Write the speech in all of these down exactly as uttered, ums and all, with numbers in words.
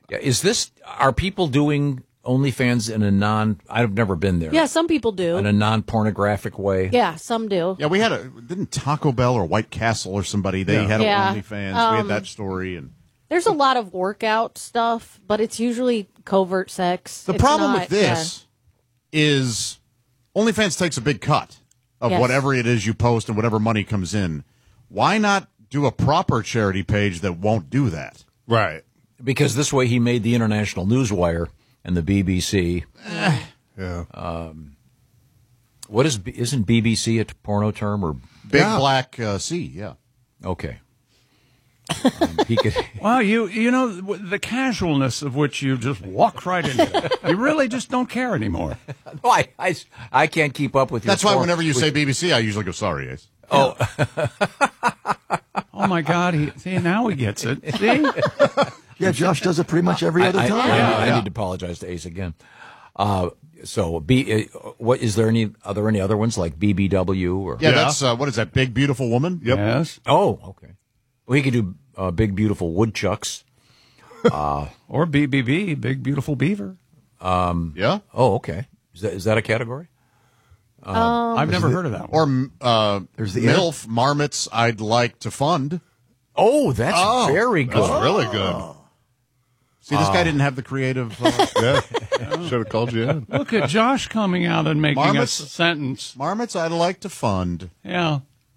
Yeah, is this, are people doing OnlyFans in a non, I've never been there. Yeah, some people do. In a non-pornographic way? Yeah, some do. Yeah, we had a, didn't Taco Bell or White Castle or somebody, they Yeah. had Yeah. an OnlyFans. Um, we had that story. And There's a lot of workout stuff, but it's usually covert sex. the It's problem not, with this is OnlyFans takes a big cut of Yes. whatever it is you post and whatever money comes in. Why not do a proper charity page that won't do that? Right. Because this way he made the International Newswire and the B B C. Yeah. Um, what is, isn't B B C a porno term or? Big Yeah. Black uh, Sea, yeah. Okay. Um, he could. Well, you you know, the casualness of which you just walk right into it. You really just don't care anymore. No, I, I, I can't keep up with your. That's why por- whenever you with- say B B C, I usually go, sorry, Ace. Oh, Oh, my God. He, see, now he gets it. See? Yeah, Josh does it pretty much every other I, time. I, I need to apologize to Ace again. Uh, so, B, uh, what is there any? Are there any other ones like B B W or? Yeah, Yeah. that's, uh, what is that, Big Beautiful Woman? Yep. Yes. Oh, okay. Well, he could do uh, Big Beautiful Woodchucks. Or B B B, Big Beautiful Beaver. Yeah? Oh, okay. Is that is that a category? I've never heard of that one. Or uh, There's the MILF, Marmots, I'd like to fund. Oh, that's very good. That's really good. See, this guy didn't have the creative. Uh, Yeah. Should have called you in. Look at Josh coming out and making Marmots? a sentence. Marmots, I'd like to fund. Yeah.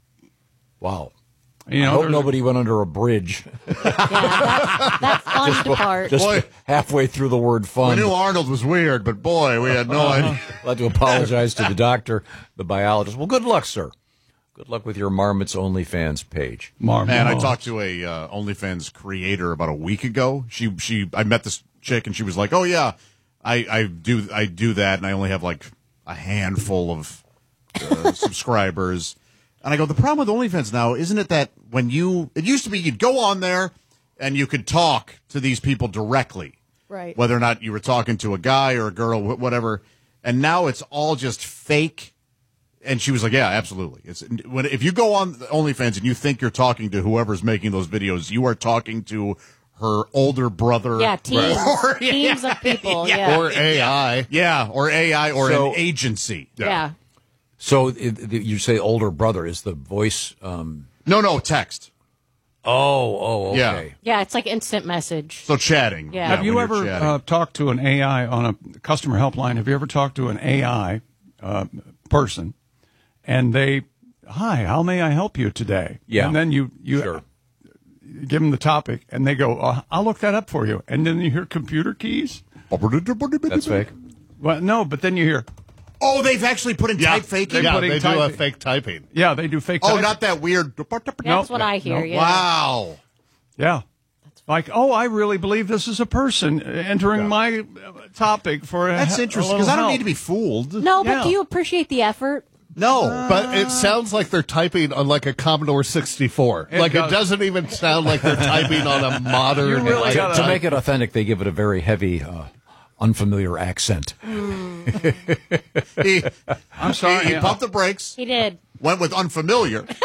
Wow. You I know, hope there's- nobody went under a bridge Yeah, that, that fun part. just Boy. halfway through the word We fun. knew Arnold was weird, but boy, we had no idea. I'll have to apologize to the doctor, the biologist. Well, good luck, sir. Good luck with your Marmots OnlyFans page. Marmot. Man, I talked to a uh, OnlyFans creator about a week ago. She she I met this chick and she was like, "Oh yeah, I, I do I do that, and I only have like a handful of uh, subscribers." And I go, the problem with OnlyFans now isn't it that when you it used to be you'd go on there and you could talk to these people directly, Right. whether or not you were talking to a guy or a girl, wh- whatever. And now it's all just fake. And she was like, "Yeah, absolutely. It's when if you go on OnlyFans and you think you're talking to whoever's making those videos, you are talking to her older brother, Yeah, teams, or, teams of people. Yeah. Or A I. yeah, or A I, or So- an agency. yeah. So it, it- you say older brother is the voice. Um, No, no, text. oh, oh, okay. Yeah. Yeah, it's like instant message. So chatting. Yeah. Have you when you're ever chatting. uh, talked to an A I on a customer helpline? Have you ever talked to an A I uh, person, and they, "Hi, how may I help you today?" Yeah. And then you you Sure. give them the topic, and they go, uh, "I'll look that up for you." And then you hear computer keys. That's fake. Well, no, but then you hear, Oh, they've actually put in type faking. Yeah, putting they do type- a fake typing. yeah, they do fake. Oh, typing. not that weird. That's what I hear. no. Yeah. Wow. Yeah. Like, oh, I really believe this is a person entering my uh, topic for a That's a interesting little because I don't help. need to be fooled. No, but Yeah. do you appreciate the effort? No. But it sounds like they're typing on like a Commodore sixty-four. It like does. it doesn't even sound like they're typing on a modern. You really like, To, gotta- to make it authentic, they give it a very heavy, uh, unfamiliar accent. he, I'm sorry. he, he uh, pumped the brakes, He did. went with unfamiliar. He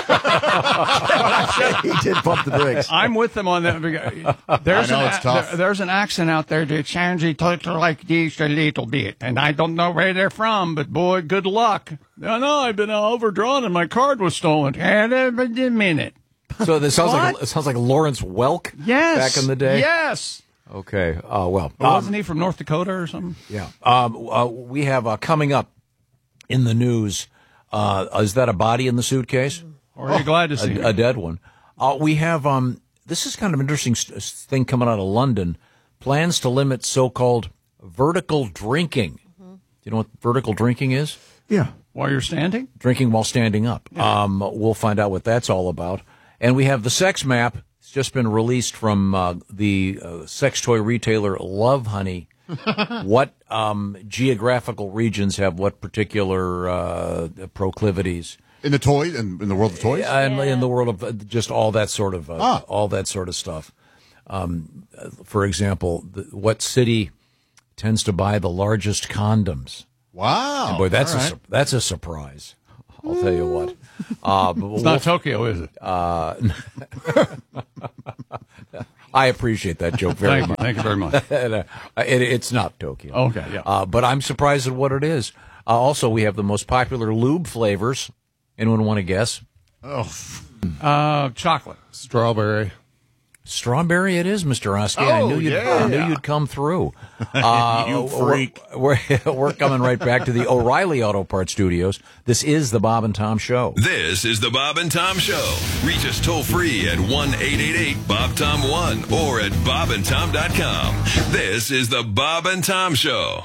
did bump the brakes. I'm with them on that. There's, I know, an, it's tough. there- there's an accent out there that sounds a little like this a little bit, and I don't know where they're from, but boy, good luck. No, no, I've been overdrawn and my card was stolen. And a minute. So this sounds like What? it sounds like Lawrence Welk Yes. back in the day. Yes. Okay. Uh, well, Well, um, wasn't he from North Dakota or something? yeah. Um, uh, we have uh, coming up in the news. Uh, is that a body in the suitcase? Or are you glad to see A, me? a dead one. Uh, we have. Um, this is kind of an interesting st- thing coming out of London. Plans to limit so-called vertical drinking. Do you know what vertical drinking is? Yeah. While you're standing? Drinking while standing up. Um, we'll find out what that's all about. And we have the sex map. It's just been released from uh, the uh, sex toy retailer Love Honey. What um, geographical regions have what particular uh, proclivities? In the toy, in, in the world of toys? And in the world of uh, just all that sort of uh, Ah. all that sort of stuff. Um, uh, for example, the, what city tends to buy the largest condoms? Wow. Boy, that's All a right. su- that's a surprise. I'll tell you what. Uh, but It's we'll- not Tokyo, is it? I I appreciate that joke very Thank you. much. Thank you very much. And, uh, it, it's not Tokyo. Okay, yeah. Uh, but I'm surprised at what it is. Uh, also, we have the most popular lube flavors. Anyone want to guess? Uh, chocolate. Strawberry. Strawberry it is, Mister Oskey. I Oh, knew you'd yeah. I knew you'd come through. Uh, You freak. We're, we're, we're coming right back to the O'Reilly Auto Parts Studios. This is the Bob and Tom Show. This is the Bob and Tom Show. Reach us toll free at one eight eight eight Bob Tom one or at bob and tom dot com. This is the Bob and Tom Show.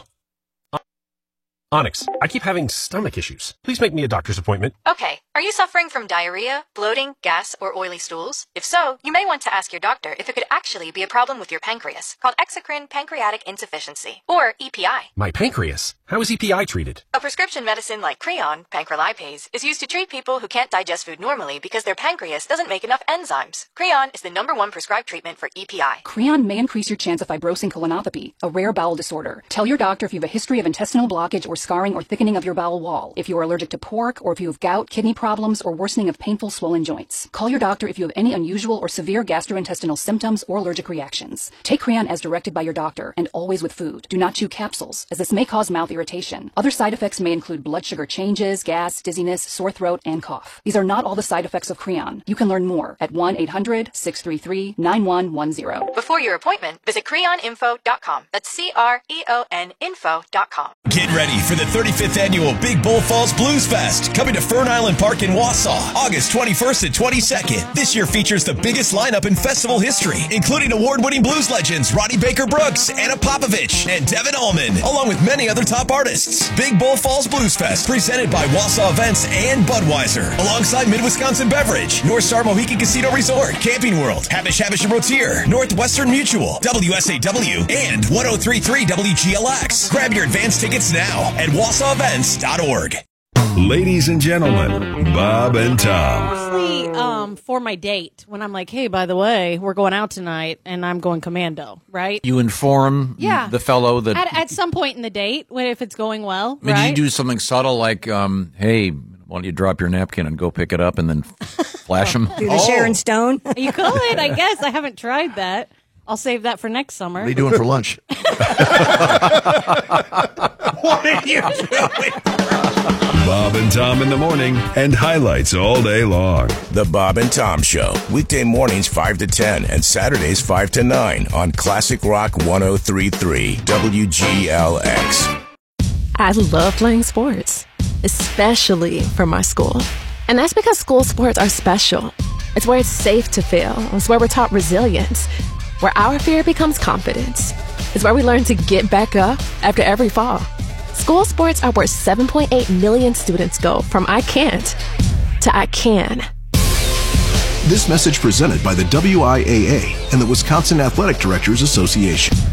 Onyx, I keep having stomach issues. Please make me a doctor's appointment. Okay, are you suffering from diarrhea, bloating, gas, or oily stools? If so, you may want to ask your doctor if it could actually be a problem with your pancreas, called exocrine pancreatic insufficiency, or E P I. My pancreas. How is E P I treated? A prescription medicine like Creon, pancrelipase, is used to treat people who can't digest food normally because their pancreas doesn't make enough enzymes. Creon is the number one prescribed treatment for E P I. Creon may increase your chance of fibrosing colonopathy, a rare bowel disorder. Tell your doctor if you have a history of intestinal blockage or scarring or thickening of your bowel wall, if you are allergic to pork, or if you have gout, kidney problems, or worsening of painful swollen joints. Call your doctor if you have any unusual or severe gastrointestinal symptoms or allergic reactions. Take Creon as directed by your doctor, and always with food. Do not chew capsules, as this may cause mouth irritation. Other side effects may include blood sugar changes, gas, dizziness, sore throat, and cough. These are not all the side effects of Creon. You can learn more at one eight hundred six three three nine one one zero. Before your appointment, visit creon info dot com. That's C R E O N info dot com. Get ready for the thirty-fifth Annual Big Bull Falls Blues Fest, coming to Fern Island Park in Wausau, August twenty-first and twenty-second. This year features the biggest lineup in festival history, including award-winning blues legends Ronnie Baker Brooks, Anna Popovich, and Devin Allman, along with many other top artists. Big Bull Falls Blues Fest, presented by Wausau Events and Budweiser, alongside Mid-Wisconsin Beverage, North Star Mohican Casino Resort, Camping World, Habish Habish and Rotier, Northwestern Mutual, W S A W, and one oh three point three W G L X. Grab your advance tickets now at wausau events dot org. Ladies and gentlemen, Bob and Tom. Mostly um, for my date, when I'm like, hey, by the way, we're going out tonight, and I'm going commando, right? You inform Yeah. the fellow that... At, at some point in the date, when if it's going well, I mean, right? did you do something subtle like, um, hey, why don't you drop your napkin and go pick it up and then flash them? Do the Sharon Stone? You could, I guess. I haven't tried that. I'll save that for next summer. What are you doing for lunch? What are you doing? Bob and Tom in the morning and highlights all day long. The Bob and Tom Show, weekday mornings five to ten and Saturdays five to nine on Classic Rock one oh three point three W G L X. I love playing sports, especially for my school. And that's because school sports are special. It's where it's safe to fail. It's where we're taught resilience, where our fear becomes confidence. It's where we learn to get back up after every fall. School sports are where seven point eight million students go from I can't to I can. This message presented by the W I A A and the Wisconsin Athletic Directors Association.